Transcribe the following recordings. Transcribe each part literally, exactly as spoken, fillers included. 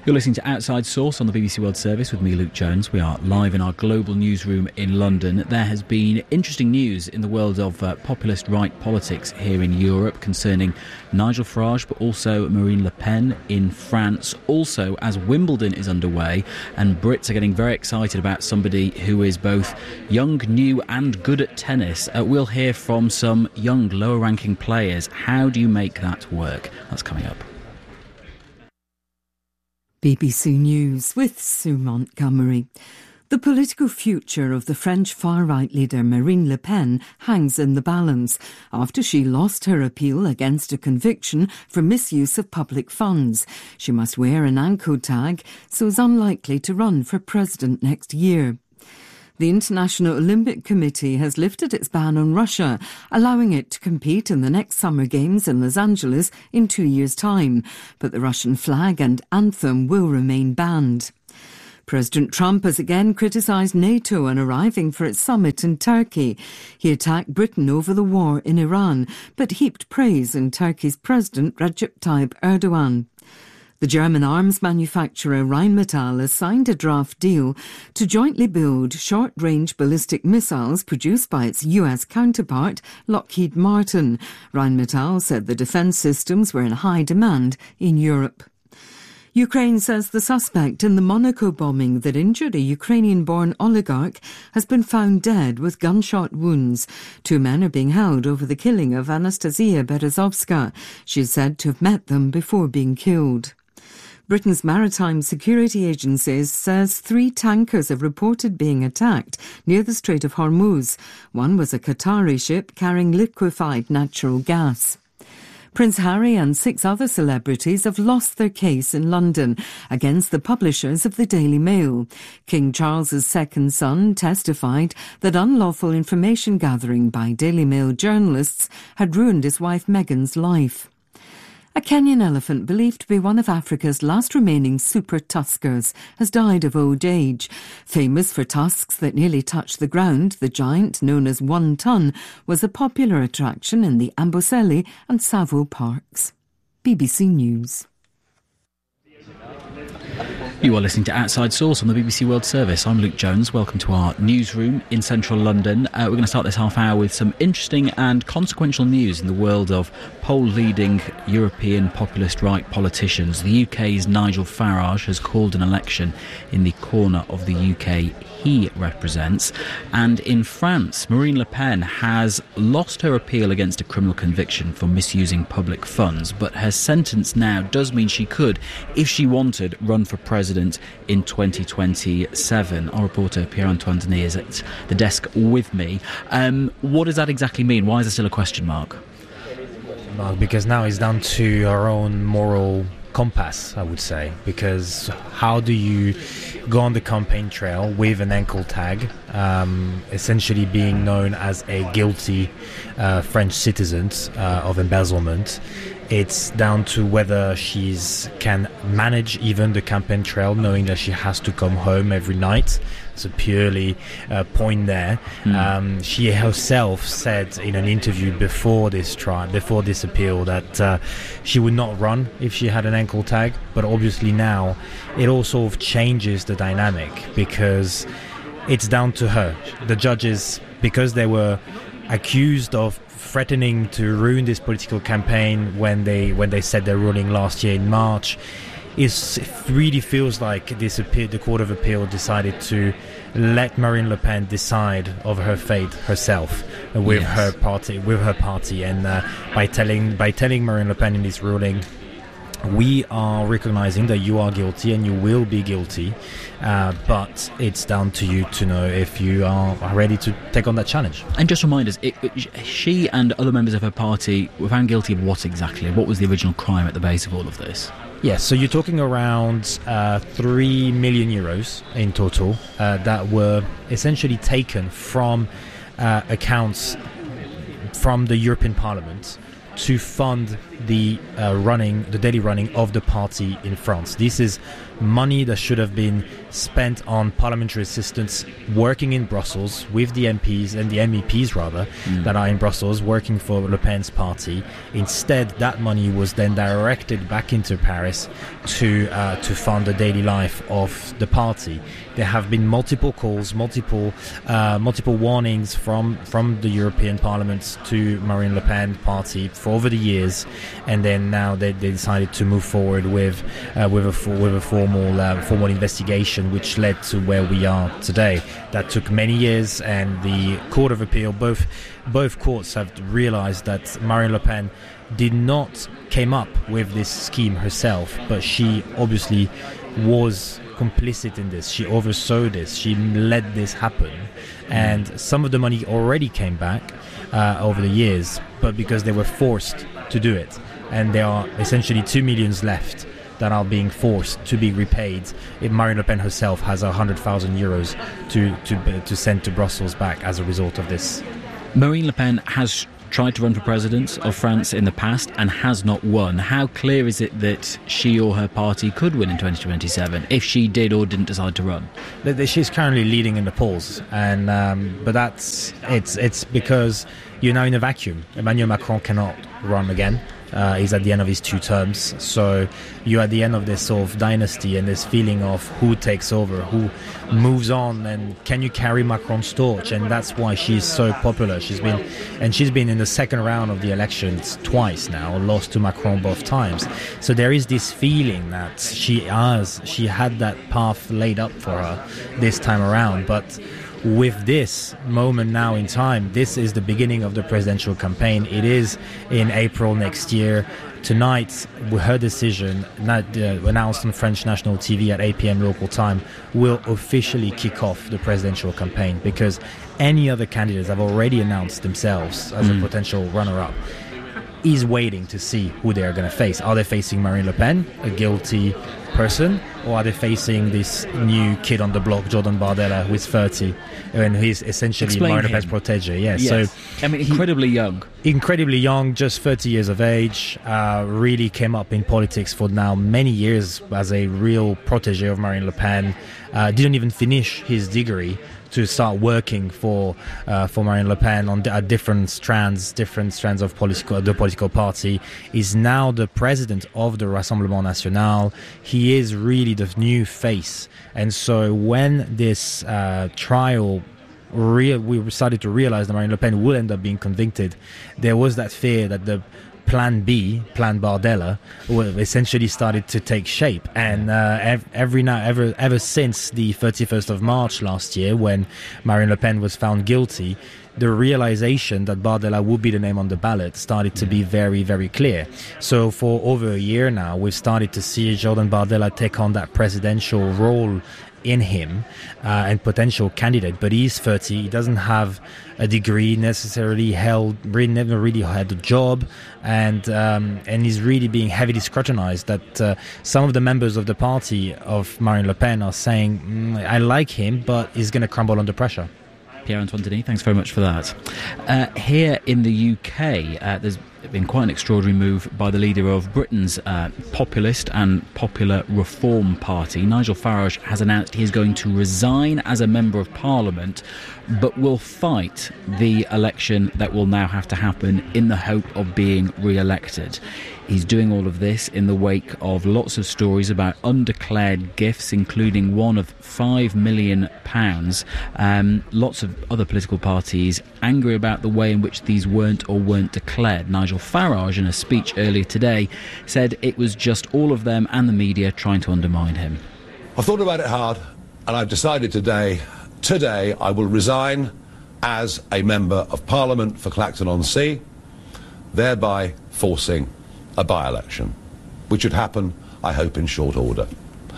You're listening to Outside Source on the B B C World Service with me, Luke Jones. We are live in our global newsroom in London. There has been interesting news in the world of uh, populist right politics here in Europe concerning Nigel Farage, but also Marine Le Pen in France. Also, as Wimbledon is underway and Brits are getting very excited about somebody who is both young, new and good at tennis, uh, we'll hear from some young, lower-ranking players. How do you make that work? That's coming up. B B C News with Sue Montgomery. The political future of the French far-right leader Marine Le Pen hangs in the balance after she lost her appeal against a conviction for misuse of public funds. She must wear an ankle tag, so is unlikely to run for president next year. The International Olympic Committee has lifted its ban on Russia, allowing it to compete in the next Summer Games in Los Angeles in two years' time. But the Russian flag and anthem will remain banned. President Trump has again criticised NATO on arriving for its summit in Turkey. He attacked Britain over the war in Iran, but heaped praise on Turkey's President Recep Tayyip Erdogan. The German arms manufacturer Rheinmetall has signed a draft deal to jointly build short-range ballistic missiles produced by its U S counterpart, Lockheed Martin. Rheinmetall said the defence systems were in high demand in Europe. Ukraine says the suspect in the Monaco bombing that injured a Ukrainian-born oligarch has been found dead with gunshot wounds. Two men are being held over the killing of Anastasia Berezovska. She is said to have met them before being killed. Britain's Maritime Security Agency says three tankers have reported being attacked near the Strait of Hormuz. One was a Qatari ship carrying liquefied natural gas. Prince Harry and six other celebrities have lost their case in London against the publishers of the Daily Mail. King Charles's second son testified that unlawful information gathering by Daily Mail journalists had ruined his wife Meghan's life. A Kenyan elephant, believed to be one of Africa's last remaining super tuskers, has died of old age. Famous for tusks that nearly touch the ground, the giant, known as One Ton, was a popular attraction in the Amboseli and Tsavo parks. B B C News. You are listening to Outside Source on the B B C World Service. I'm Luke Jones. Welcome to our newsroom in central London. Uh, we're going to start this half hour with some interesting and consequential news in the world of poll-leading European populist right politicians. The U K's Nigel Farage has called an election in the corner of the U K he represents. And in France, Marine Le Pen has lost her appeal against a criminal conviction for misusing public funds, but her sentence now does mean she could, if she wanted, run for president in twenty twenty-seven. Our reporter Pierre-Antoine Denis is at the desk with me. Um, what does that exactly mean? Why is there still a question mark? Mark, because now it's down to our own moral compass, I would say, because how do you go on the campaign trail with an ankle tag, um, essentially being known as a guilty uh, French citizen uh, of embezzlement? It's down to whether she's can manage even the campaign trail, knowing that she has to come home every night. It's a purely uh, point there. Mm. Um, she herself said in an interview before this trial, before this appeal, that uh, she would not run if she had an ankle tag. But obviously now it all sort of changes the dynamic, because it's down to her. The judges, because they were accused of threatening to ruin this political campaign when they when they said their ruling last year in March, is it really feels like this appeal, the Court of Appeal decided to let Marine Le Pen decide of her fate herself with yes. her party with her party and uh, by telling by telling Marine Le Pen in this ruling, we are recognizing that you are guilty and you will be guilty, uh, but it's down to you to know if you are ready to take on that challenge. And just remind us, it, it, she and other members of her party were found guilty of what exactly? What was the original crime at the base of all of this? Yes, so you're talking around uh, three million euros in total uh, that were essentially taken from uh, accounts from the European Parliament to fund the uh, running, the daily running of the party in France. This is money that should have been spent on parliamentary assistants working in Brussels with the M Ps and the M E Ps rather mm. that are in Brussels working for Le Pen's party. Instead, that money was then directed back into Paris to uh, to fund the daily life of the party. There have been multiple calls, multiple uh, multiple warnings from from the European Parliament to Marine Le Pen party for over the years, and then now they, they decided to move forward with uh, with a with a formal uh, formal investigation, which led to where we are today. That took many years, and the Court of Appeal, both both courts have realized that Marine Le Pen did not came up with this scheme herself, but she obviously was complicit in this. She oversaw this. She let this happen, and some of the money already came back uh, over the years, but because they were forced to do it, and there are essentially two millions left that are being forced to be repaid. Marine Le Pen herself has a hundred thousand euros to to to send to Brussels back as a result of this. Marine Le Pen has tried to run for president of France in the past and has not won. How clear is it that she or her party could win in twenty twenty-seven if she did or didn't decide to run? She's currently leading in the polls, and um, but that's it's it's because you're now in a vacuum. Emmanuel Macron cannot run again. Uh, he's at the end of his two terms, so you're at the end of this sort of dynasty and this feeling of who takes over, who moves on, and can you carry Macron's torch? And that's why she's so popular. She's been, and she's been in the second round of the elections twice now, lost to Macron both times. So there is this feeling that she has, she had that path laid up for her this time around, but with this moment now in time, this is the beginning of the presidential campaign. It is in April next year. Tonight, her decision, not, uh, announced on French national T V at eight p.m. local time, will officially kick off the presidential campaign, because any other candidates have already announced themselves as mm. a potential runner-up. Is waiting to see who they are going to face. Are they facing Marine Le Pen, a guilty person, or are they facing this new kid on the block, Jordan Bardella, who is thirty, and he's essentially Explain Marine Le Pen's him. protege? Yeah, yes. So I mean, incredibly he, young. Incredibly young, just thirty years of age. Uh, really came up in politics for now many years as a real protege of Marine Le Pen. Uh, didn't even finish his degree to start working for uh, for Marine Le Pen on uh, different strands, different strands of political the political party. Is now the president of the Rassemblement National. He is really the new face, and so when this uh, trial. Real, we started to realize that Marine Le Pen will end up being convicted. There was that fear that the Plan B, Plan Bardella, essentially started to take shape, and uh, every now, ever, ever since the thirty-first of March last year, when Marine Le Pen was found guilty, the realization that Bardella would be the name on the ballot started to be very, very clear. So for over a year now, we've started to see Jordan Bardella take on that presidential role in him, uh, and potential candidate, but he's thirty. He doesn't have a degree necessarily held, really never really had a job, and um, and he's really being heavily scrutinized. That uh, some of the members of the party of Marine Le Pen are saying, mm, I like him, but he's going to crumble under pressure. Pierre-Antoine Denis, thanks very much for that. Uh, here in the U K, uh, there's been quite an extraordinary move by the leader of Britain's uh, populist and Popular Reform Party. Nigel Farage has announced he is going to resign as a Member of Parliament, but will fight the election that will now have to happen in the hope of being re-elected. He's doing all of this in the wake of lots of stories about undeclared gifts, including one of five million pounds. Um, lots of other political parties angry about the way in which these weren't or weren't declared. Nigel Farage, in a speech earlier today, said it was just all of them and the media trying to undermine him. I've thought about it hard, and I've decided today, today I will resign as a Member of Parliament for Clacton-on-Sea, thereby forcing a by-election, which would happen, I hope, in short order.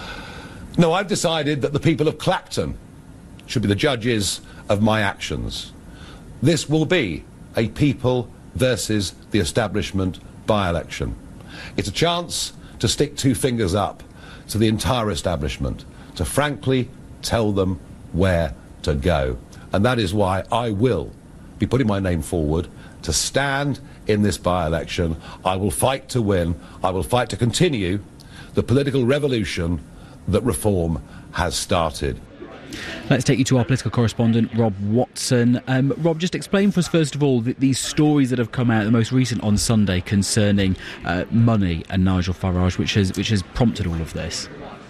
No, I've decided that the people of Clacton should be the judges of my actions. This will be a people versus the establishment by-election. It's a chance to stick two fingers up to the entire establishment, to frankly tell them where to go. And that is why I will be putting my name forward to stand in this by-election. I will fight to win. I will fight to continue the political revolution that Reform has started. Let's take you to our political correspondent, Rob Watson. Um, Rob, just explain for us, first of all, the, these stories that have come out, the most recent on Sunday, concerning uh, money and Nigel Farage, which has which has prompted all of this.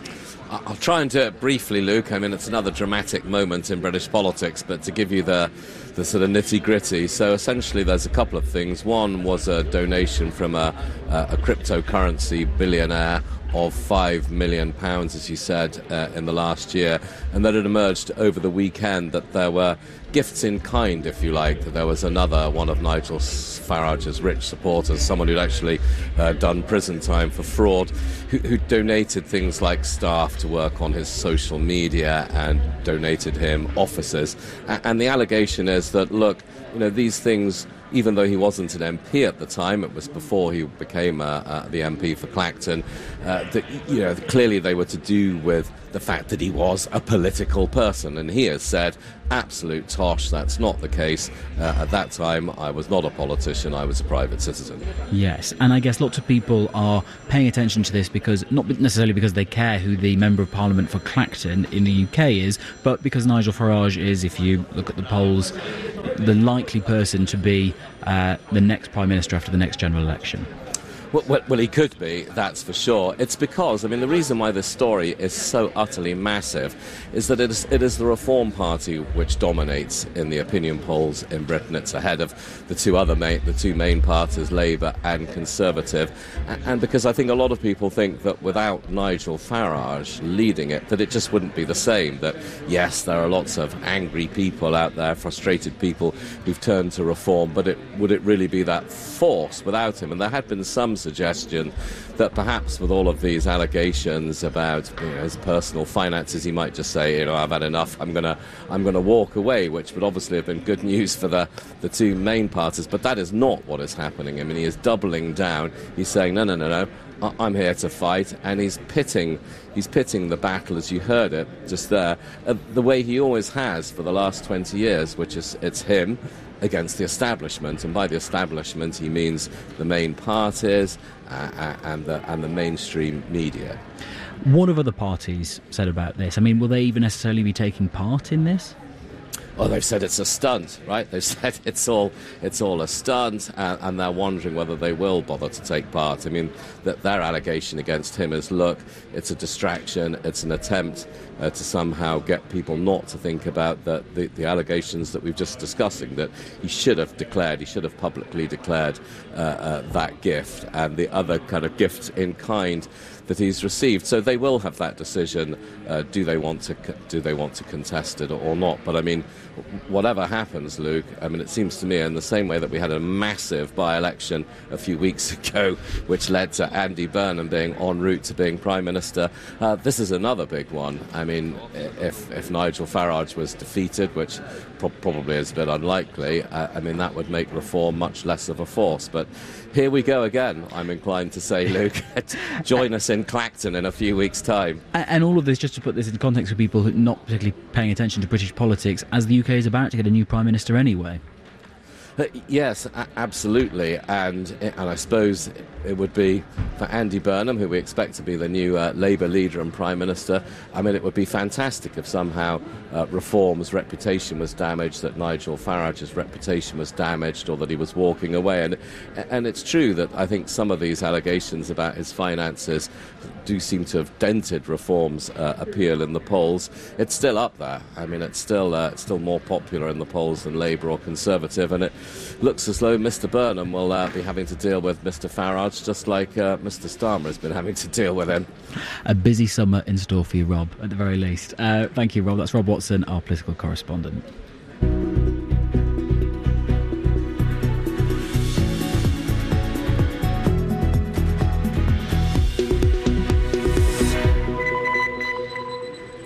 I'll try and do it briefly, Luke. I mean, it's another dramatic moment in British politics, but to give you the, the sort of nitty-gritty. So essentially there's a couple of things. One was a donation from a, a cryptocurrency billionaire of five million pounds, as you said, uh, in the last year. And then it emerged over the weekend that there were gifts in kind, if you like. There was another one of Nigel Farage's rich supporters, someone who'd actually uh, done prison time for fraud, who, who donated things like staff to work on his social media and donated him offices. A- and the allegation is that, look, you know, these things, even though he wasn't an M P at the time, it was before he became uh, uh, the M P for Clacton, uh, that, you know, clearly they were to do with the fact that he was a political person. And he has said, absolute tosh, that's not the case. Uh, at that time, I was not a politician, I was a private citizen. Yes, and I guess lots of people are paying attention to this because, not necessarily because they care who the Member of Parliament for Clacton in the U K is, but because Nigel Farage is, if you look at the polls, the likely person to be uh, the next Prime Minister after the next general election. Well, well, well, he could be, that's for sure. It's because, I mean, the reason why this story is so utterly massive is that it is, it is the Reform Party which dominates in the opinion polls in Britain. It's ahead of the two other main, the two main parties, Labour and Conservative. And, and because I think a lot of people think that without Nigel Farage leading it, that it just wouldn't be the same. That, yes, there are lots of angry people out there, frustrated people who've turned to Reform, but it, would it really be that force without him? And there had been some suggestion that perhaps with all of these allegations about, you know, his personal finances, he might just say, you know, I've had enough, I'm gonna I'm gonna walk away, which would obviously have been good news for the, the two main parties, but that is not what is happening. I mean, he is doubling down. He's saying, no, no, no, no, I'm here to fight, and he's pitting he's pitting the battle, as you heard it just there, uh, the way he always has for the last twenty years, which is it's him against the establishment, and by the establishment he means the main parties uh, and the and the mainstream media. What have other parties said about this? I mean, will they even necessarily be taking part in this? Well, they've said it's a stunt, right? They've said it's all it's all a stunt, and, and they're wondering whether they will bother to take part. I mean, that their allegation against him is, look, it's a distraction, it's an attempt uh, to somehow get people not to think about the, the, the allegations that we've just discussing, that he should have declared, he should have publicly declared uh, uh, that gift and the other kind of gifts in kind that he's received. So they will have that decision. Uh, do they want to do they want to contest it or not? But I mean, whatever happens, Luke, I mean, it seems to me in the same way that we had a massive by-election a few weeks ago, which led to Andy Burnham being en route to being Prime Minister, uh, this is another big one. I mean, if if Nigel Farage was defeated, which pro- probably is a bit unlikely, uh, I mean, that would make Reform much less of a force. But here we go again, I'm inclined to say, Luke. Join us in Clacton in a few weeks' time. And all of this, just to put this in context for people who are not particularly paying attention to British politics, as the U K is about to get a new Prime Minister anyway. Uh, yes, a- absolutely, and and I suppose it would be for Andy Burnham, who we expect to be the new uh, Labour leader and Prime Minister. I mean, it would be fantastic if somehow uh, Reform's reputation was damaged, that Nigel Farage's reputation was damaged, or that he was walking away. And and it's true that I think some of these allegations about his finances do seem to have dented Reform's uh, appeal in the polls. It's still up there. I mean, it's still uh, it's still more popular in the polls than Labour or Conservative, and it looks as though Mister Burnham will uh, be having to deal with Mister Farage, just like uh, Mister Starmer has been having to deal with him. A busy summer in store for you, Rob, at the very least. Uh, thank you, Rob. That's Rob Watson, our political correspondent.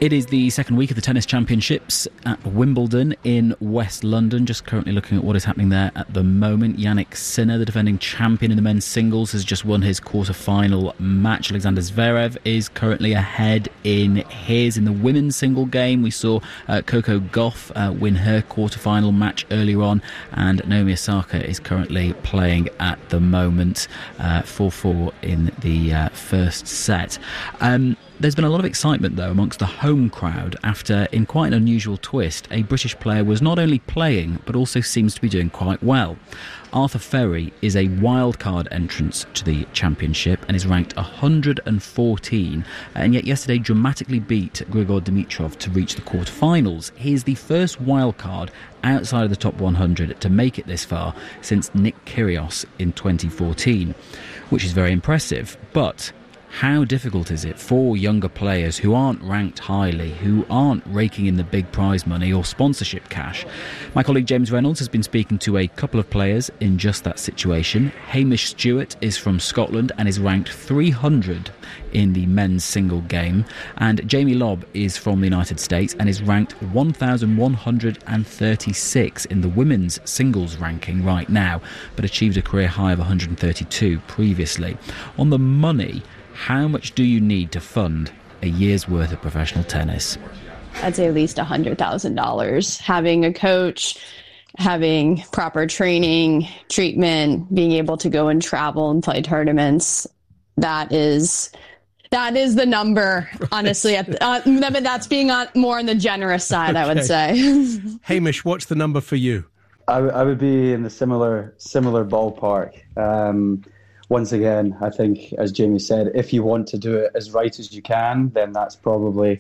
It is the second week of the Tennis Championships at Wimbledon in West London. Just currently looking at what is happening there at the moment. Jannik Sinner, the defending champion in the men's singles, has just won his quarter-final match. Alexander Zverev is currently ahead in his. In the women's single game, we saw uh, Coco Gauff uh, win her quarter-final match earlier on, and Naomi Osaka is currently playing at the moment, uh, four four in the uh, first set. Um, There's been a lot of excitement, though, amongst the home crowd after, in quite an unusual twist, a British player was not only playing, but also seems to be doing quite well. Arthur Ferry is a wildcard entrance to the championship and is ranked one hundred fourteen, and yet yesterday dramatically beat Grigor Dimitrov to reach the quarterfinals. He is the first wildcard outside of the top one hundred to make it this far since Nick Kyrgios in twenty fourteen, which is very impressive. But how difficult is it for younger players who aren't ranked highly, who aren't raking in the big prize money or sponsorship cash? My colleague James Reynolds has been speaking to a couple of players in just that situation. Hamish Stewart is from Scotland and is ranked three hundred in the men's single game. And Jamie Lobb is from the United States and is ranked one thousand one hundred thirty-six in the women's singles ranking right now, but achieved a career high of one hundred thirty-two previously. On the money, how much do you need to fund a year's worth of professional tennis? I'd say at least one hundred thousand dollars. Having a coach, having proper training, treatment, being able to go and travel and play tournaments, that is that is the number, honestly. At the, uh, that's being on, more on the generous side, okay. I would say. Hamish, what's the number for you? I, I would be in the similar similar ballpark. Um, Once again, I think, as Jamie said, if you want to do it as right as you can, then that's probably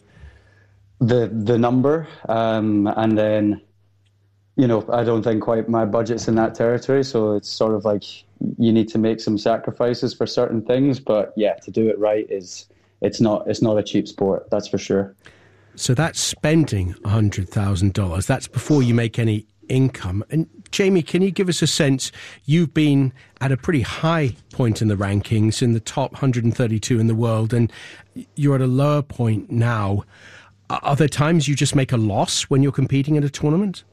the the number. Um, and then, you know, I don't think quite my budget's in that territory. So it's sort of like you need to make some sacrifices for certain things. But yeah, to do it right is it's not it's not a cheap sport. That's for sure. So that's spending one hundred thousand dollars. That's before you make any income. And Jamie, can you give us a sense? You've been at a pretty high point in the rankings, in the top one hundred thirty-two in the world, and you're at a lower point now. Are there times you just make a loss when you're competing at a tournament?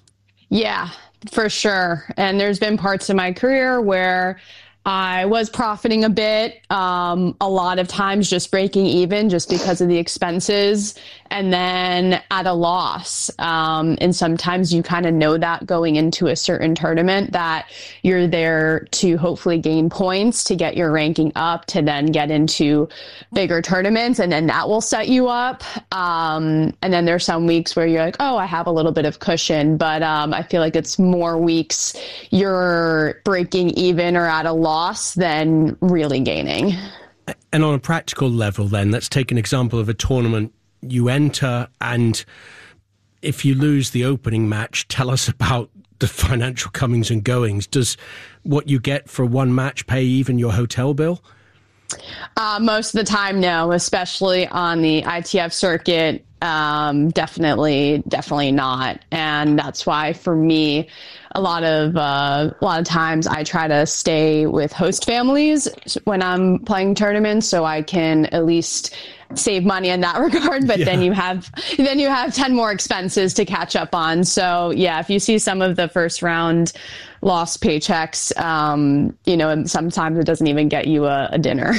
Yeah, for sure. And there's been parts of my career where I was profiting a bit, um, a lot of times just breaking even just because of the expenses, and then at a loss. Um, and sometimes you kind of know that going into a certain tournament that you're there to hopefully gain points to get your ranking up to then get into bigger tournaments, and then that will set you up. Um, and then there's some weeks where you're like, oh, I have a little bit of cushion, but um, I feel like it's more weeks you're breaking even or at a loss than really gaining. And on a practical level then, let's take an example of a tournament you enter, and if you lose the opening match, tell us about the financial comings and goings. Does what you get for one match pay even your hotel bill? Uh, most of the time, no, especially on the I T F circuit. Um, definitely, definitely not. And that's why for me, a lot of, uh, a lot of times I try to stay with host families when I'm playing tournaments so I can at least save money in that regard. But yeah. then you have, then you have ten more expenses to catch up on. So yeah, if you see some of the first round lost paychecks, um, you know, and sometimes it doesn't even get you a, a dinner.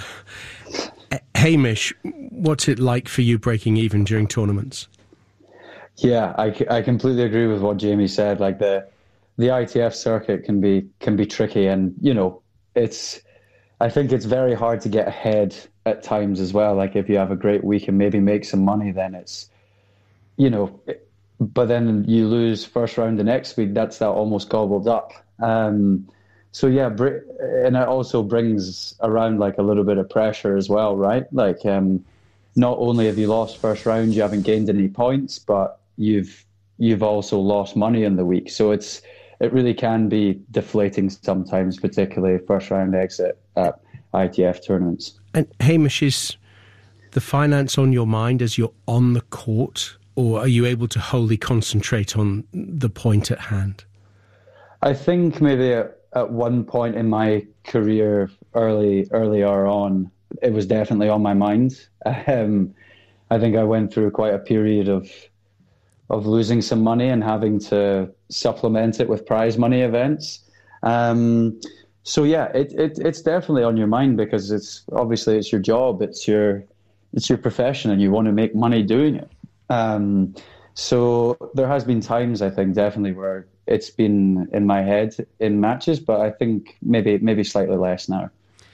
Hamish, what's it like for you breaking even during tournaments? Yeah, I, I completely agree with what Jamie said. Like the the I T F circuit can be can be tricky, and you know, it's I think it's very hard to get ahead at times as well. Like if you have a great week and maybe make some money, then it's, you know, but then you lose first round the next week. That's that almost gobbled up. Um, So yeah, and it also brings around like a little bit of pressure as well, right? Like, um, not only have you lost first round, you haven't gained any points, but you've you've also lost money in the week. So it's it really can be deflating sometimes, particularly first round exit at I T F tournaments. And Hamish, is the finance on your mind as you're on the court, or are you able to wholly concentrate on the point at hand? I think maybe at, at one point in my career, early earlier on, it was definitely on my mind. Um, I think I went through quite a period of of losing some money and having to supplement it with prize money events. Um, so yeah, it, it it's definitely on your mind because it's obviously it's your job, it's your it's your profession, and you want to make money doing it. Um, so there has been times, I think, definitely where it's been in my head in matches, but I think maybe maybe slightly less now.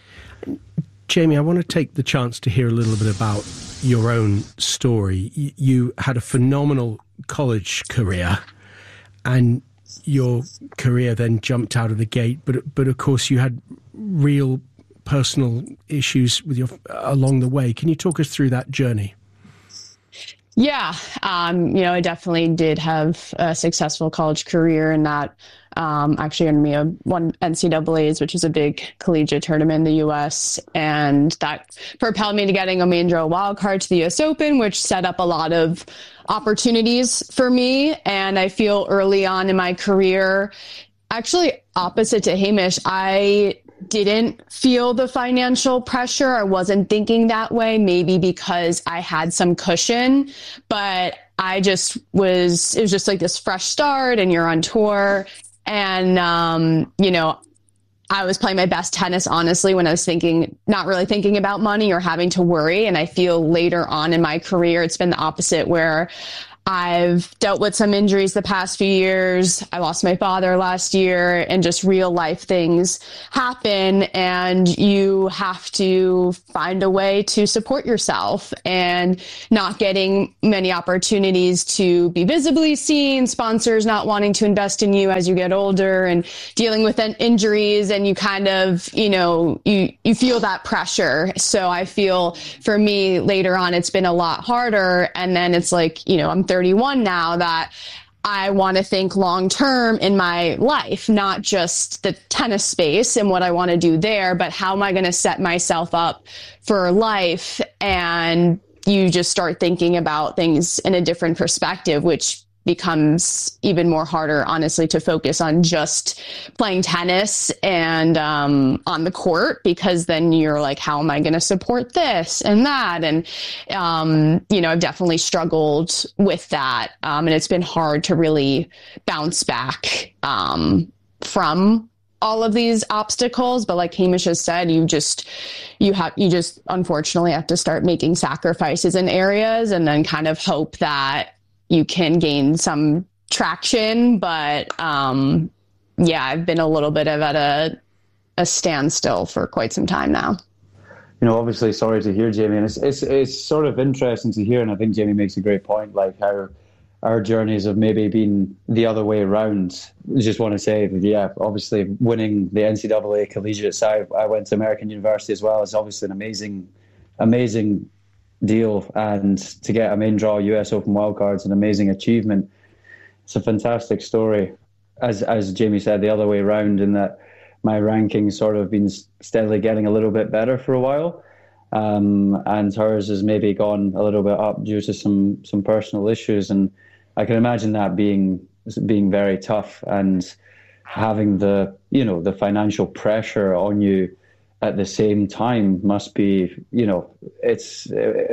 Jamie, I want to take the chance to hear a little bit about your own story. You had a phenomenal college career, and your career then jumped out of the gate. But but of course, you had real personal issues with your along the way. Can you talk us through that journey? Yeah, um, you know, I definitely did have a successful college career, and that um, actually earned me a one N C double A's, which is a big collegiate tournament in the U S, and that propelled me to getting a main draw wild card to the U S Open, which set up a lot of opportunities for me. And I feel early on in my career, actually opposite to Hamish, I didn't feel the financial pressure. I wasn't thinking that way, maybe because I had some cushion, but I just was, it was just like this fresh start and you're on tour. And, um, you know, I was playing my best tennis, honestly, when I was thinking, not really thinking about money or having to worry. And I feel later on in my career, it's been the opposite, where I've dealt with some injuries the past few years. I lost my father last year, and just real life things happen, and you have to find a way to support yourself, and not getting many opportunities to be visibly seen, sponsors not wanting to invest in you as you get older, and dealing with injuries, and you kind of, you know, you, you feel that pressure. So I feel for me later on, it's been a lot harder. And then it's like, you know, I'm thirty-one now, that I want to think long term in my life, not just the tennis space and what I want to do there, but how am I going to set myself up for life? And you just start thinking about things in a different perspective, which becomes even more harder, honestly, to focus on just playing tennis and um, on the court, because then you're like, how am I going to support this and that? And, um, you know, I've definitely struggled with that. Um, and it's been hard to really bounce back um, from all of these obstacles. But like Hamish has said, you just, you have, you just unfortunately have to start making sacrifices in areas, and then kind of hope that you can gain some traction. But um, yeah, I've been a little bit of at a, a standstill for quite some time now. You know, obviously, sorry to hear, Jamie, and it's, it's it's sort of interesting to hear, and I think Jamie makes a great point, like how our journeys have maybe been the other way around. I just want to say, yeah, obviously winning the N C double A collegiate side, I went to American University as well. It's obviously an amazing, amazing deal, and to get a main draw U S Open wildcard is an amazing achievement. It's a fantastic story. As as Jamie said, the other way around, in that my rankings sort of been steadily getting a little bit better for a while, um, and hers has maybe gone a little bit up due to some some personal issues, and I can imagine that being being very tough, and having the you know the financial pressure on you at the same time must be, you know, it's,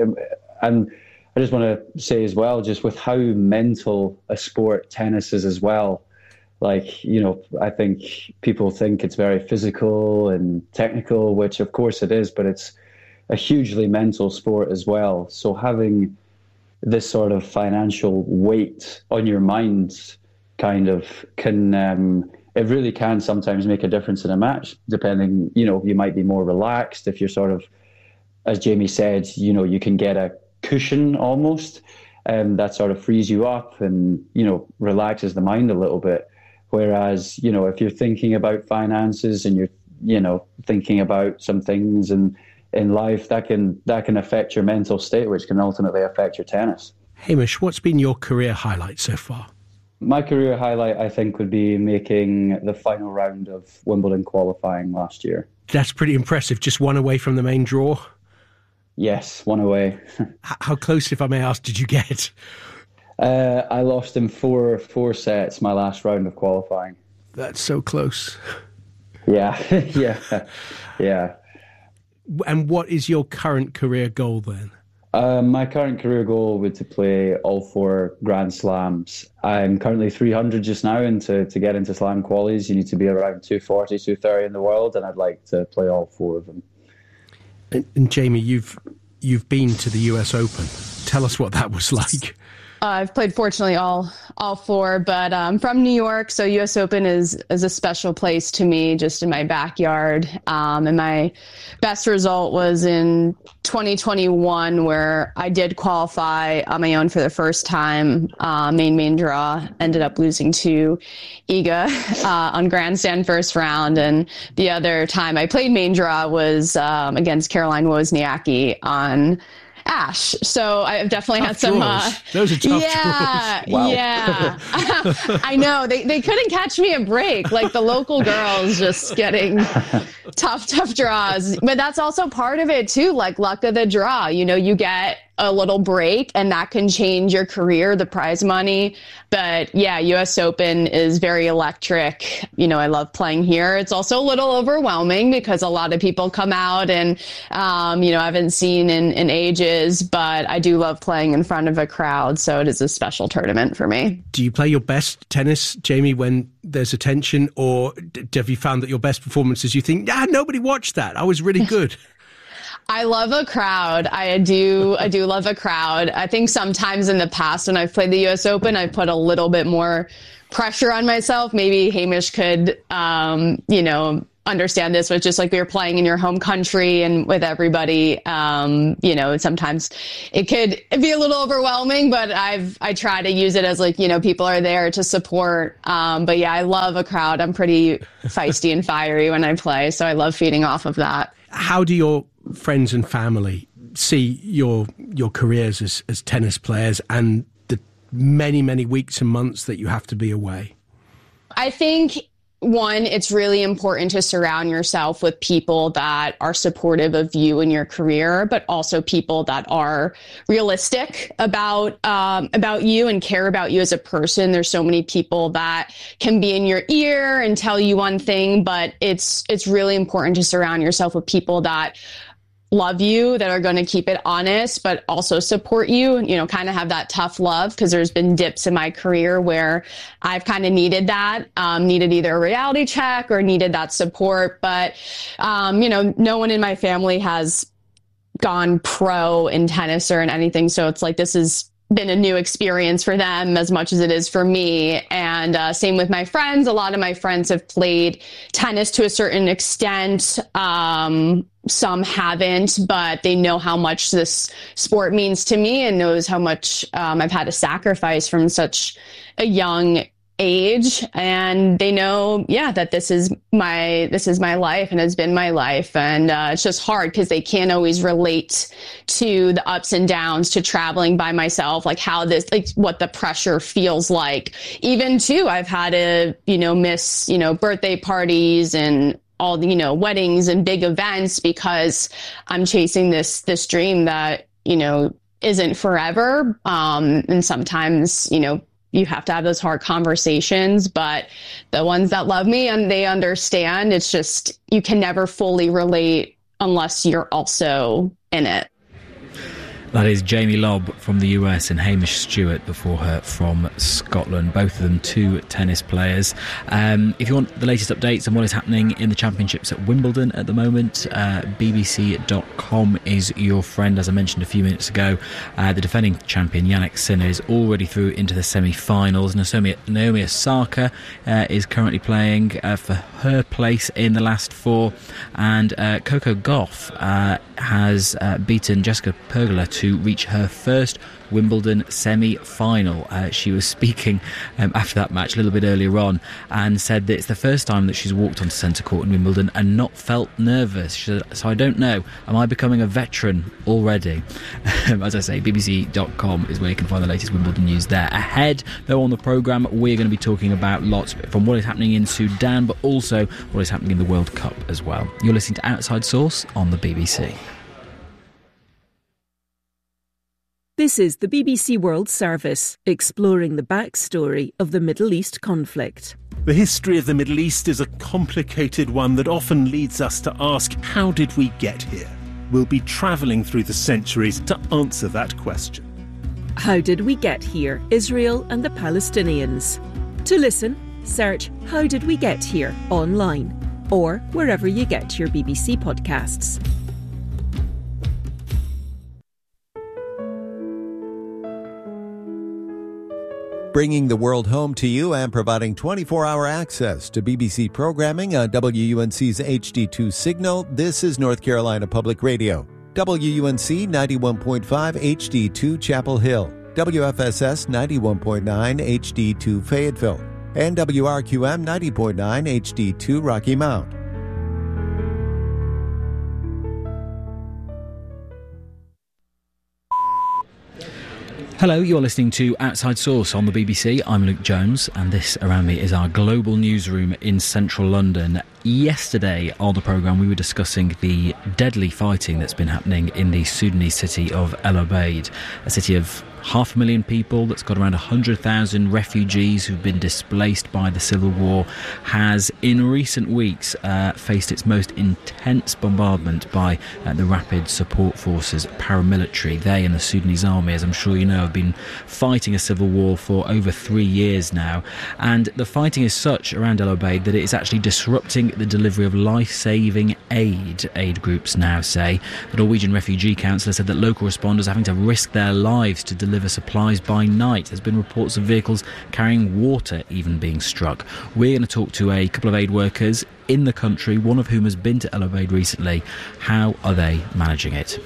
and I just want to say as well, just with how mental a sport tennis is as well. Like, you know, I think people think it's very physical and technical, which of course it is, but it's a hugely mental sport as well. So having this sort of financial weight on your mind kind of can, um, it really can sometimes make a difference in a match, depending, you know, you might be more relaxed if you're sort of, as Jamie said, you know, you can get a cushion almost, and that sort of frees you up and, you know, relaxes the mind a little bit. Whereas, you know, if you're thinking about finances and you're, you know, thinking about some things in, in life, that can, that can affect your mental state, which can ultimately affect your tennis. Hamish, what's been your career highlight so far? My career highlight, I think, would be making the final round of Wimbledon qualifying last year. That's pretty impressive. Just one away from the main draw? Yes, one away. How close, if I may ask, did you get? Uh, I lost in four four sets my last round of qualifying. That's so close. Yeah, yeah, yeah. And what is your current career goal then? Uh, my current career goal would to play all four Grand Slams. I'm currently three hundred just now, and to, to get into Slam qualies, you need to be around two forty, two thirty in the world, and I'd like to play all four of them. And, and Jamie, you've you've been to the U S Open. Tell us what that was like. Uh, I've played, fortunately, all all four, but I'm um, from New York, so U S Open is is a special place to me, just in my backyard. Um, and my best result was in twenty twenty-one, where I did qualify on my own for the first time. Uh, main main draw, ended up losing to Iga uh, on grandstand first round, and the other time I played main draw was um, against Caroline Wozniacki on Ash. So I've definitely tough had some uh, those are tough yeah draws. Wow. yeah I know they they couldn't catch me a break, like the local girls just getting tough tough draws. But that's also part of it too, like luck of the draw. You know, you get a little break and that can change your career, the prize money. But yeah, U S Open is very electric. You know, I love playing here. It's also a little overwhelming because a lot of people come out and, um, you know, I haven't seen in, in ages, but I do love playing in front of a crowd. So it is a special tournament for me. Do you play your best tennis, Jamie, when there's attention, or have you found that your best performances, you think, ah, nobody watched that, I was really good? I love a crowd. I do. I do love a crowd. I think sometimes in the past when I've played the U S Open, I've put a little bit more pressure on myself. Maybe Hamish could, um, you know, understand this, but just like we were playing in your home country and with everybody, um, you know, sometimes it could be a little overwhelming, but I've, I try to use it as like, you know, people are there to support. Um, but yeah, I love a crowd. I'm pretty feisty and fiery when I play, so I love feeding off of that. How do your friends and family see your your careers as, as tennis players and the many, many weeks and months that you have to be away? I think, one, it's really important to surround yourself with people that are supportive of you and your career, but also people that are realistic about um, about you and care about you as a person. There's so many people that can be in your ear and tell you one thing, but it's it's really important to surround yourself with people that love you, that are going to keep it honest, but also support you, you know, kind of have that tough love, because there's been dips in my career where I've kind of needed that, um, needed either a reality check or needed that support. But, um, you know, no one in my family has gone pro in tennis or in anything. So it's like, this has been a new experience for them as much as it is for me. And uh, same with my friends. A lot of my friends have played tennis to a certain extent. Um, some haven't, but they know how much this sport means to me and knows how much um, I've had to sacrifice from such a young age. And they know, yeah, that this is my, this is my life and has been my life. And uh, it's just hard because they can't always relate to the ups and downs, to traveling by myself, like how this, like what the pressure feels like. Even too, I've had to, you know, miss, you know, birthday parties and all the, you know, weddings and big events because I'm chasing this, this dream that, you know, isn't forever. Um, and sometimes, you know, you have to have those hard conversations, but the ones that love me and they understand, it's just, you can never fully relate unless you're also in it. That is Jamie Lobb from the U S and Hamish Stewart before her from Scotland. Both of them two tennis players. Um, if you want the latest updates on what is happening in the championships at Wimbledon at the moment, uh, B B C dot com is your friend. As I mentioned a few minutes ago, uh, the defending champion Jannik Sinner is already through into the semi-finals. Naomi, Naomi Osaka uh, is currently playing uh, for her place in the last four, and uh, Coco Gauff uh, has uh, beaten Jessica Pegula to reach her first Wimbledon semi-final. Uh, she was speaking um, after that match a little bit earlier on and said that it's the first time that she's walked onto centre court in Wimbledon and not felt nervous. She said, so I don't know, am I becoming a veteran already? As I say, B B C dot com is where you can find the latest Wimbledon news there. Ahead, though, on the programme, we're going to be talking about lots from what is happening in Sudan, but also what is happening in the World Cup as well. You're listening to Outside Source on the B B C. This is the B B C World Service, exploring the backstory of the Middle East conflict. The history of the Middle East is a complicated one that often leads us to ask, how did we get here? We'll be travelling through the centuries to answer that question. How did we get here? Israel and the Palestinians. To listen, search How Did We Get Here online or wherever you get your B B C podcasts. Bringing the world home to you and providing twenty-four hour access to B B C programming on W U N C's H D two signal, this is North Carolina Public Radio. W U N C ninety-one point five H D two Chapel Hill, W F S S ninety-one point nine H D two Fayetteville, and W R Q M ninety point nine H D two Rocky Mount. Hello, you're listening to Outside Source on the B B C. I'm Luke Jones, and this around me is our global newsroom in central London. Yesterday on the programme, we were discussing the deadly fighting that's been happening in the Sudanese city of El Obeid, a city of half a million people that's got around one hundred thousand refugees who've been displaced by the civil war, has in recent weeks uh, faced its most intense bombardment by uh, the Rapid Support Forces paramilitary. They and the Sudanese army, as I'm sure you know, have been fighting a civil war for over three years now, and the fighting is such around El Obeid that it is actually disrupting the delivery of life-saving aid. Aid groups now say. The Norwegian Refugee Council said that local responders are having to risk their lives to deliver supplies by night. There's been reports of vehicles carrying water even being struck. We're going to talk to a couple of aid workers in the country, one of whom has been to El Obeid recently. How are they managing it?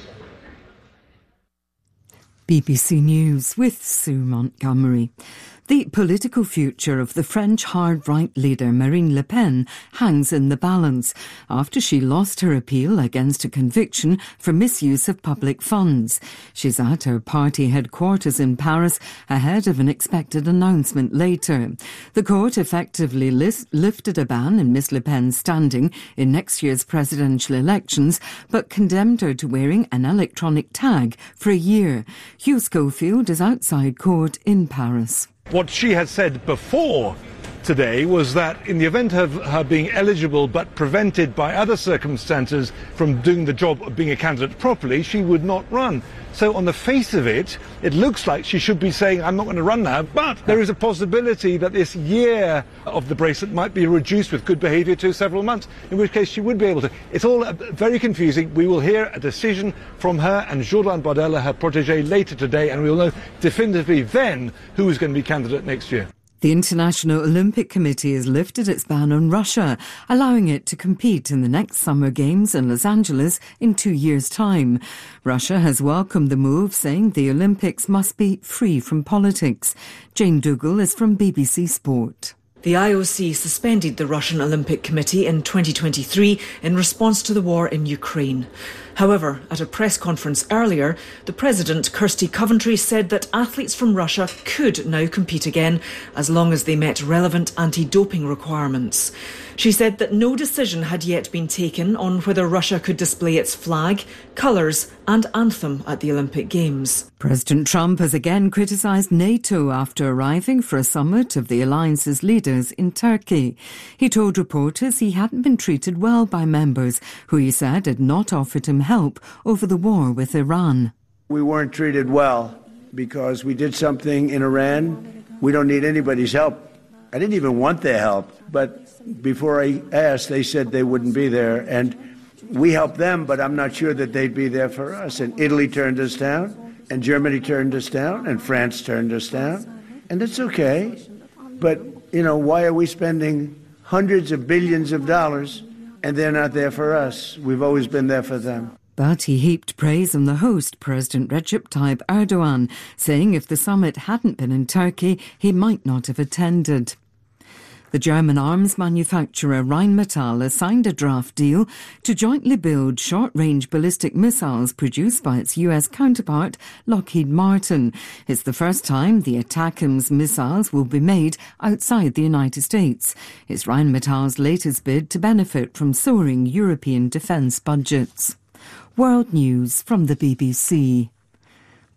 B B C News with Sue Montgomery. The political future of the French hard-right leader Marine Le Pen hangs in the balance after she lost her appeal against a conviction for misuse of public funds. She's at her party headquarters in Paris ahead of an expected announcement later. The court effectively list- lifted a ban in Miss Le Pen's standing in next year's presidential elections, but condemned her to wearing an electronic tag for a year. Hugh Schofield is outside court in Paris. What she had said before today was that in the event of her being eligible but prevented by other circumstances from doing the job of being a candidate properly, she would not run. So on the face of it, it looks like she should be saying, I'm not going to run now, but there is a possibility that this year of the bracelet might be reduced with good behaviour to several months, in which case she would be able to. It's all very confusing. We will hear a decision from her and Jordan Bardella, her protégé, later today, and we will know definitively then who is going to be candidate next year. The International Olympic Committee has lifted its ban on Russia, allowing it to compete in the next Summer Games in Los Angeles in two years' time. Russia has welcomed the move, saying the Olympics must be free from politics. Jane Dougal is from B B C Sport. The I O C suspended the Russian Olympic Committee in twenty twenty-three in response to the war in Ukraine. However, at a press conference earlier, the president, Kirsty Coventry, said that athletes from Russia could now compete again as long as they met relevant anti-doping requirements. She said that no decision had yet been taken on whether Russia could display its flag, colours and anthem at the Olympic Games. President Trump has again criticised NATO after arriving for a summit of the alliance's leaders in Turkey. He told reporters he hadn't been treated well by members who he said had not offered him help over the war with Iran. We weren't treated well because we did something in Iran. We don't need anybody's help. I didn't even want their help, but before I asked, they said they wouldn't be there, and we helped them, but I'm not sure that they'd be there for us. And Italy turned us down, and Germany turned us down, and France turned us down, and it's okay. But, you know, why are we spending hundreds of billions of dollars and they're not there for us? We've always been there for them. But he heaped praise on the host, President Recep Tayyip Erdogan, saying if the summit hadn't been in Turkey, he might not have attended. The German arms manufacturer Rheinmetall has signed a draft deal to jointly build short-range ballistic missiles produced by its U S counterpart, Lockheed Martin. It's the first time the ATACMS missiles will be made outside the United States. It's Rheinmetall's latest bid to benefit from soaring European defence budgets. World News from the B B C.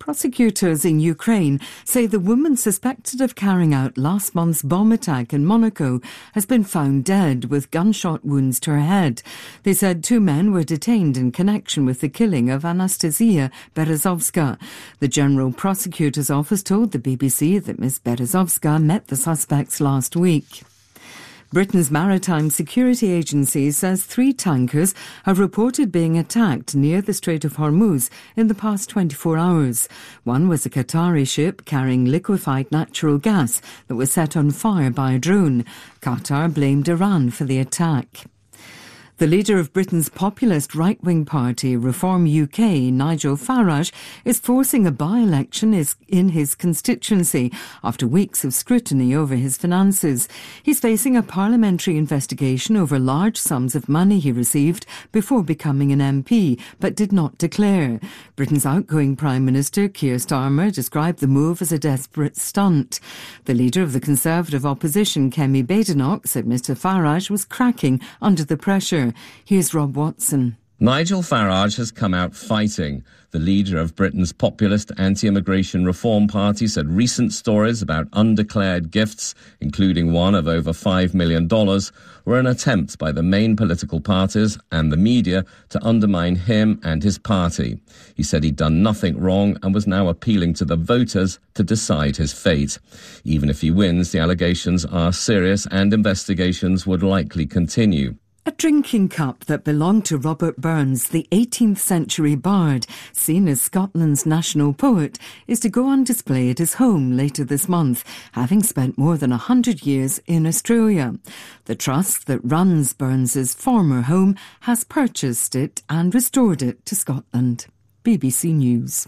Prosecutors in Ukraine say the woman suspected of carrying out last month's bomb attack in Monaco has been found dead with gunshot wounds to her head. They said two men were detained in connection with the killing of Anastasia Berezovska. The General Prosecutor's Office told the B B C that Miss Berezovska met the suspects last week. Britain's Maritime Security Agency says three tankers have reported being attacked near the Strait of Hormuz in the past twenty-four hours. One was a Qatari ship carrying liquefied natural gas that was set on fire by a drone. Qatar blamed Iran for the attack. The leader of Britain's populist right-wing party, Reform U K, Nigel Farage, is forcing a by-election in his constituency after weeks of scrutiny over his finances. He's facing a parliamentary investigation over large sums of money he received before becoming an M P, but did not declare. Britain's outgoing Prime Minister, Keir Starmer, described the move as a desperate stunt. The leader of the Conservative opposition, Kemi Badenoch, said Mr Farage was cracking under the pressure. Here's Rob Watson. Nigel Farage has come out fighting. The leader of Britain's populist anti-immigration reform party said recent stories about undeclared gifts, including one of over five million dollars, were an attempt by the main political parties and the media to undermine him and his party. He said he'd done nothing wrong and was now appealing to the voters to decide his fate. Even if he wins, the allegations are serious and investigations would likely continue. A drinking cup that belonged to Robert Burns, the eighteenth century bard, seen as Scotland's national poet, is to go on display at his home later this month, having spent more than a hundred years in Australia. The trust that runs Burns's former home has purchased it and restored it to Scotland. B B C News.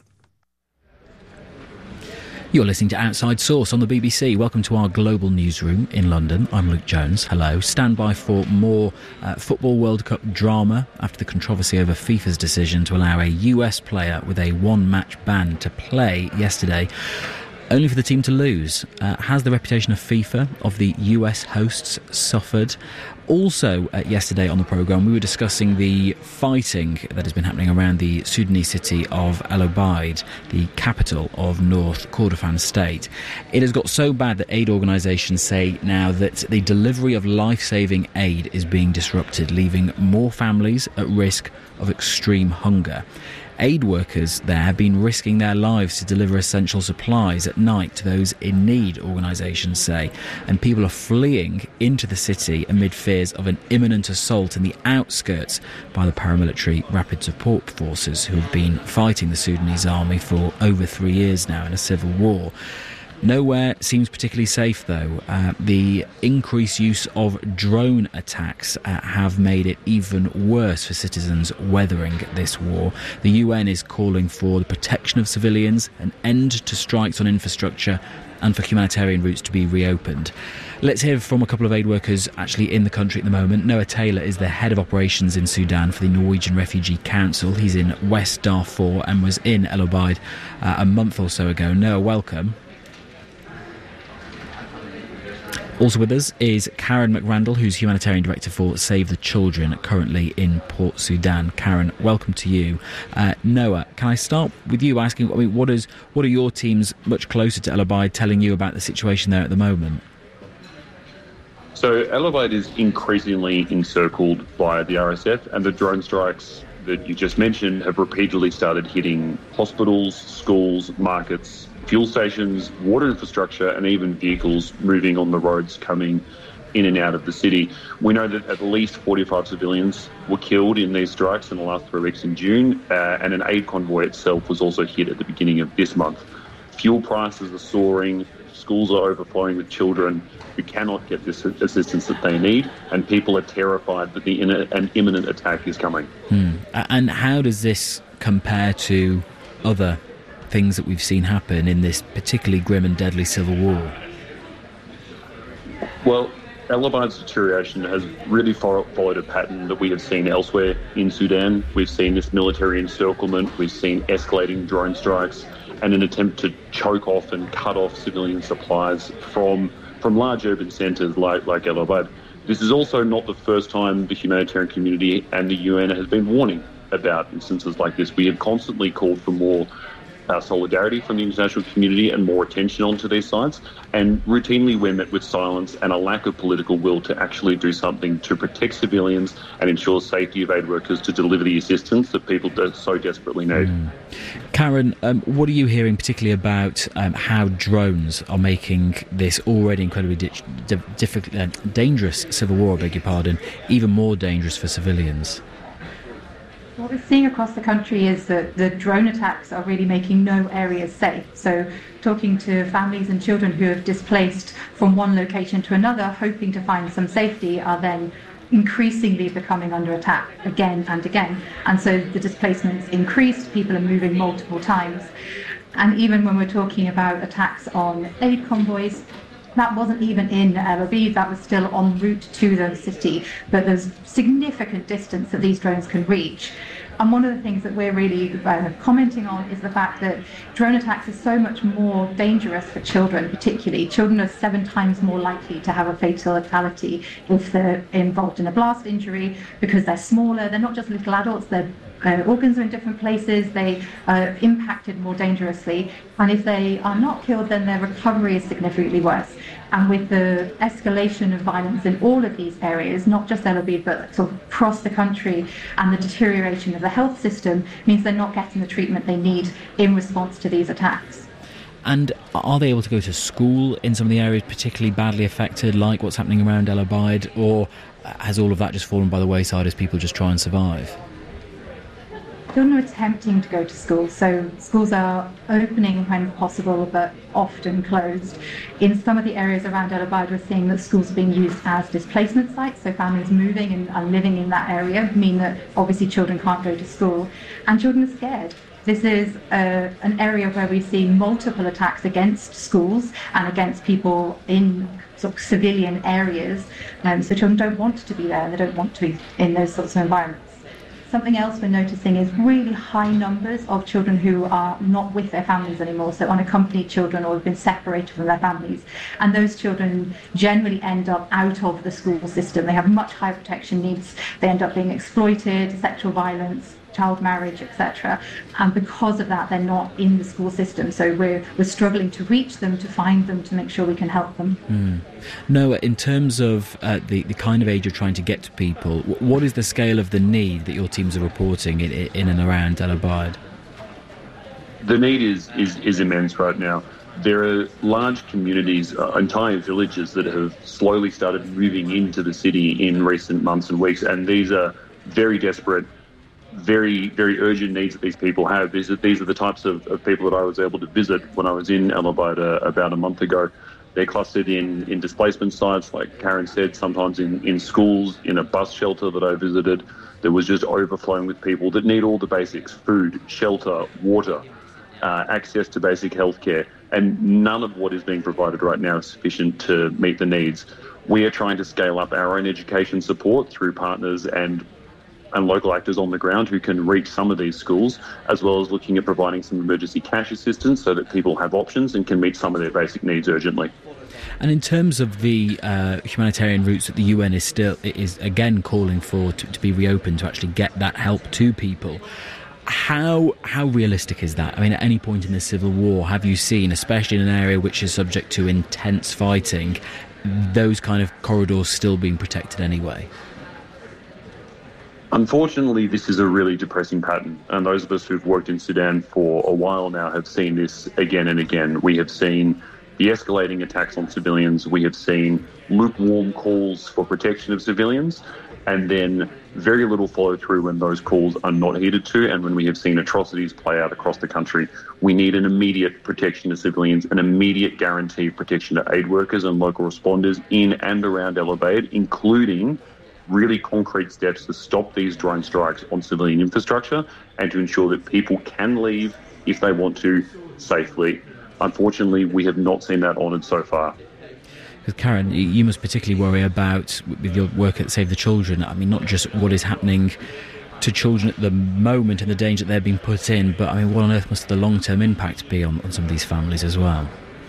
You're listening to Outside Source on the B B C. Welcome to our global newsroom in London. I'm Luke Jones. Hello. Stand by for more uh, Football World Cup drama after the controversy over FIFA's decision to allow a U S player with a one-match ban to play yesterday, only for the team to lose. Uh, has the reputation of FIFA, of the U S hosts, suffered? Also, uh, yesterday on the programme, we were discussing the fighting that has been happening around the Sudanese city of El Obeid, the capital of North Kordofan state. It has got so bad that aid organisations say now that the delivery of life-saving aid is being disrupted, leaving more families at risk of extreme hunger. Aid workers there have been risking their lives to deliver essential supplies at night to those in need, organisations say, and people are fleeing into the city amid fears of an imminent assault in the outskirts by the paramilitary Rapid Support Forces who have been fighting the Sudanese army for over three years now in a civil war. Nowhere seems particularly safe, though. Uh, the increased use of drone attacks uh, have made it even worse for citizens weathering this war. The U N is calling for the protection of civilians, an end to strikes on infrastructure, and for humanitarian routes to be reopened. Let's hear from a couple of aid workers actually in the country at the moment. Noah Taylor is the head of operations in Sudan for the Norwegian Refugee Council. He's in West Darfur and was in El Obeid uh, a month or so ago. Noah, welcome. Also with us is Karen McRandall, who's Humanitarian Director for Save the Children, currently in Port Sudan. Karen, welcome to you. Uh, Noah, can I start with you asking, I mean, what is what are your teams much closer to El Obeid telling you about the situation there at the moment? So El Obeid is increasingly encircled by the R S F, and the drone strikes that you just mentioned have repeatedly started hitting hospitals, schools, markets, fuel stations, water infrastructure, and even vehicles moving on the roads coming in and out of the city. We know that at least forty-five civilians were killed in these strikes in the last three weeks in June, uh, and an aid convoy itself was also hit at the beginning of this month. Fuel prices are soaring, schools are overflowing with children who cannot get this assistance that they need, and people are terrified that the, an imminent attack is coming. Hmm. And how does this compare to other things that we've seen happen in this particularly grim and deadly civil war? Well, El Obeid's deterioration has really followed a pattern that we have seen elsewhere in Sudan. We've seen this military encirclement, we've seen escalating drone strikes, and an attempt to choke off and cut off civilian supplies from from large urban centres like, like El Obeid. This is also not the first time the humanitarian community and the U N has been warning about instances like this. We have constantly called for more uh, solidarity from the international community and more attention onto these sites. And routinely we're met with silence and a lack of political will to actually do something to protect civilians and ensure safety of aid workers to deliver the assistance that people do so desperately need. Mm. Karen, um, what are you hearing particularly about um, how drones are making this already incredibly di- di- difficult, uh, dangerous civil war, I beg your pardon, even more dangerous for civilians? What we're seeing across the country is that the drone attacks are really making no areas safe. So talking to families and children who have displaced from one location to another, hoping to find some safety, are then increasingly becoming under attack again and again. And so the displacement's increased, people are moving multiple times. And even when we're talking about attacks on aid convoys, that wasn't even in El Obeid, that was still en route to the city. But there's significant distance that these drones can reach. And one of the things that we're really uh, commenting on is the fact that drone attacks are so much more dangerous for children, particularly. Children are seven times more likely to have a fatality if they're involved in a blast injury because they're smaller. They're not just little adults, their uh, organs are in different places, they are impacted more dangerously. And if they are not killed, then their recovery is significantly worse. And with the escalation of violence in all of these areas, not just El Obeid, but sort of across the country, and the deterioration of the health system means they're not getting the treatment they need in response to these attacks. And are they able to go to school in some of the areas particularly badly affected, like what's happening around El Obeid, or has all of that just fallen by the wayside as people just try and survive? Children are attempting to go to school, so schools are opening when possible but often closed. In some of the areas around El Obeid, we're seeing that schools are being used as displacement sites, so families moving and, and living in that area mean that obviously children can't go to school, and children are scared. This is uh, an area where we see multiple attacks against schools and against people in sort of civilian areas, um, so children don't want to be there, they don't want to be in those sorts of environments. Something else we're noticing is really high numbers of children who are not with their families anymore, so unaccompanied children or have been separated from their families. And those children generally end up out of the school system. They have much higher protection needs. They end up being exploited, sexual violence, child marriage, et cetera. And because of that, they're not in the school system. So we're we're struggling to reach them, to find them, to make sure we can help them. Mm. Noah, in terms of uh, the, the kind of aid you're trying to get to people, what is the scale of the need that your teams are reporting in, in and around El Obeid? The need is, is, is immense right now. There are large communities, uh, entire villages that have slowly started moving into the city in recent months and weeks, and these are very desperate, very, very urgent needs that these people have. These are, these are the types of, of people that I was able to visit when I was in El Obeid uh, about a month ago. They're clustered in, in displacement sites, like Karen said, sometimes in, in schools, in a bus shelter that I visited. That was just overflowing with people that need all the basics: food, shelter, water, uh, access to basic healthcare. And none of what is being provided right now is sufficient to meet the needs. We are trying to scale up our own education support through partners and and local actors on the ground who can reach some of these schools, as well as looking at providing some emergency cash assistance so that people have options and can meet some of their basic needs urgently. And in terms of the uh, humanitarian routes that the U N is still is again calling for to, to be reopened to actually get that help to people, how how realistic is that? I mean, at any point in the civil war, have you seen, especially in an area which is subject to intense fighting, those kind of corridors still being protected anyway? Unfortunately, this is a really depressing pattern, and those of us who've worked in Sudan for a while now have seen this again and again. We have seen the escalating attacks on civilians. We have seen lukewarm calls for protection of civilians, and then very little follow through when those calls are not heeded to, and when we have seen atrocities play out across the country. We need an immediate protection of civilians, an immediate guarantee of protection to aid workers and local responders in and around El Obeid, including really concrete steps to stop these drone strikes on civilian infrastructure and to ensure that people can leave if they want to safely. Unfortunately, we have not seen that honoured so far. Because Karen, you must particularly worry about, with your work at Save the Children, I mean, not just what is happening to children at the moment and the danger that they're being put in, but I mean, what on earth must the long-term impact be on, on some of these families as well?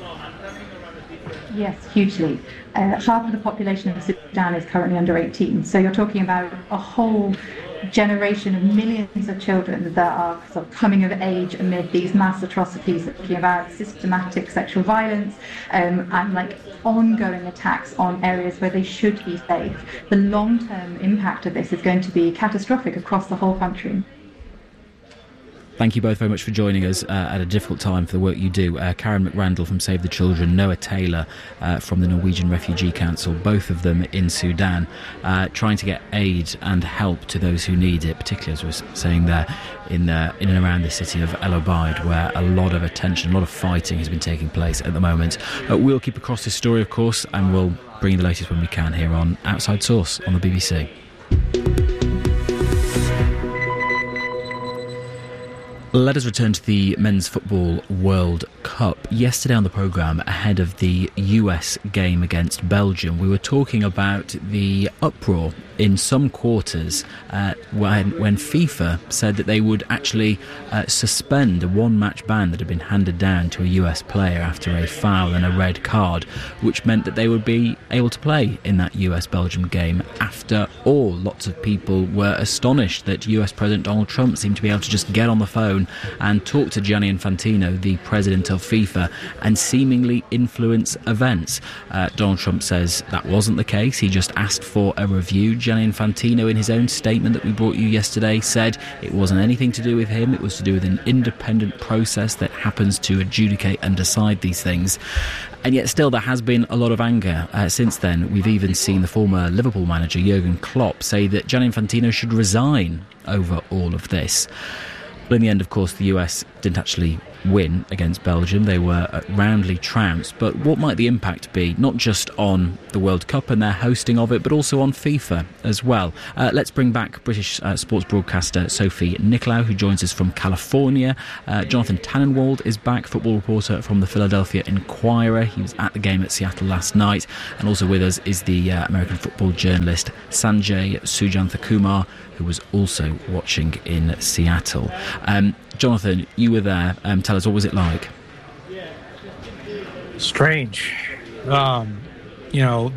Yes, hugely. Uh, half of the population of Sudan is currently under eighteen, so you're talking about a whole generation of millions of children that are sort of coming of age amid these mass atrocities, talking about systematic sexual violence um, and like ongoing attacks on areas where they should be safe. The long-term impact of this is going to be catastrophic across the whole country. Thank you both very much for joining us uh, at a difficult time for the work you do. Uh, Karen McRandall from Save the Children, Noah Taylor uh, from the Norwegian Refugee Council, both of them in Sudan, uh, trying to get aid and help to those who need it, particularly, as we were saying there, in, uh, in and around the city of El Obeid, where a lot of attention, a lot of fighting has been taking place at the moment. Uh, we'll keep across this story, of course, and we'll bring you the latest when we can here on Outside Source on the B B C. Let us return to the Men's Football World Cup. Yesterday on the programme, ahead of the U S game against Belgium, we were talking about the uproar in some quarters uh, when, when FIFA said that they would actually uh, suspend a one-match ban that had been handed down to a U S player after a foul and a red card, which meant that they would be able to play in that U S-Belgium game. After all, lots of people were astonished that U S President Donald Trump seemed to be able to just get on the phone and talk to Gianni Infantino, the president of FIFA, and seemingly influence events. Uh, Donald Trump says that wasn't the case. He just asked for a review. Gianni Infantino, in his own statement that we brought you yesterday, said it wasn't anything to do with him. It was to do with an independent process that happens to adjudicate and decide these things. And yet still there has been a lot of anger uh, since then. We've even seen the former Liverpool manager Jurgen Klopp say that Gianni Infantino should resign over all of this. But in the end, of course, the U S didn't actually win against Belgium. They were uh, roundly trounced. But what might the impact be, not just on the World Cup and their hosting of it, but also on FIFA as well? Uh, let's bring back British uh, sports broadcaster Sophie Nicolau, who joins us from California. Uh, Jonathan Tannenwald is back, football reporter from the Philadelphia Inquirer. He was at the game at Seattle last night. And also with us is the uh, American football journalist Sanjay Sujanthakumar, who was also watching in Seattle. Um, Jonathan, you were there. Um, tell us, what was it like? Strange. Um, you know,